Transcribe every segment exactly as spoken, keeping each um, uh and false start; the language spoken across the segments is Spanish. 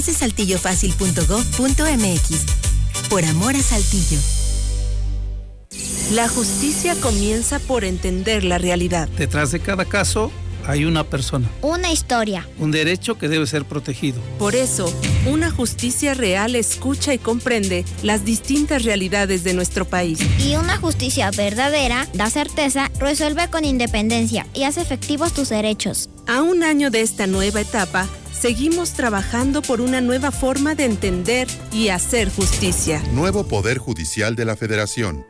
saltillo fácil punto gob punto mx. Por amor a Saltillo. La justicia comienza por entender la realidad. Detrás de cada caso hay una persona. Una historia. Un derecho que debe ser protegido. Por eso, una justicia real escucha y comprende las distintas realidades de nuestro país. Y una justicia verdadera da certeza, resuelve con independencia y hace efectivos tus derechos. A un año de esta nueva etapa, seguimos trabajando por una nueva forma de entender y hacer justicia. Nuevo Poder Judicial de la Federación.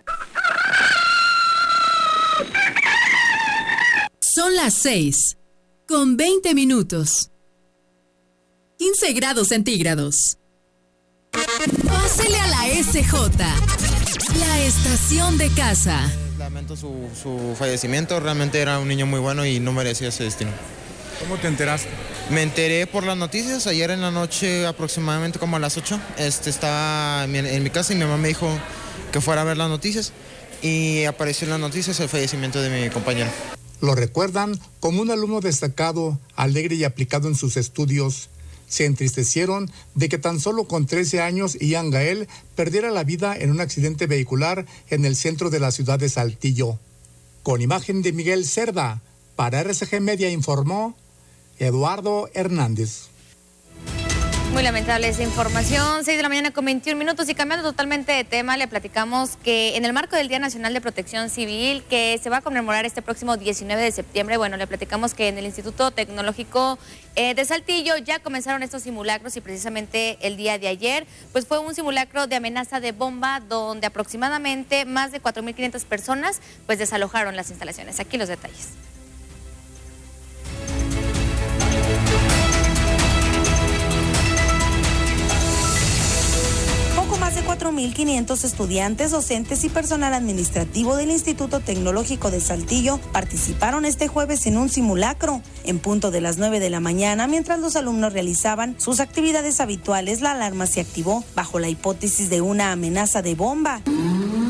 Son las seis, con veinte minutos. quince grados centígrados. Pásele a la S J, la estación de casa. Lamento su, su fallecimiento, realmente era un niño muy bueno y no merecía ese destino. ¿Cómo te enteraste? Me enteré por las noticias, ayer en la noche aproximadamente como a las ocho, este, estaba en mi, en mi casa y mi mamá me dijo que fuera a ver las noticias y apareció en las noticias el fallecimiento de mi compañero. Lo recuerdan como un alumno destacado, alegre y aplicado en sus estudios. Se entristecieron de que tan solo con trece años Ian Gael perdiera la vida en un accidente vehicular en el centro de la ciudad de Saltillo. Con imagen de Miguel Cerda, para R C G Media informó Eduardo Hernández. Muy lamentable esa información. seis de la mañana con veintiún minutos y cambiando totalmente de tema, le platicamos que en el marco del Día Nacional de Protección Civil, que se va a conmemorar este próximo diecinueve de septiembre, bueno, le platicamos que en el Instituto Tecnológico eh, de Saltillo ya comenzaron estos simulacros y precisamente el día de ayer, pues fue un simulacro de amenaza de bomba donde aproximadamente más de cuatro mil quinientas personas pues desalojaron las instalaciones. Aquí los detalles. Más de cuatro mil quinientos estudiantes, docentes y personal administrativo del Instituto Tecnológico de Saltillo participaron este jueves en un simulacro. En punto de las nueve de la mañana, mientras los alumnos realizaban sus actividades habituales, la alarma se activó bajo la hipótesis de una amenaza de bomba.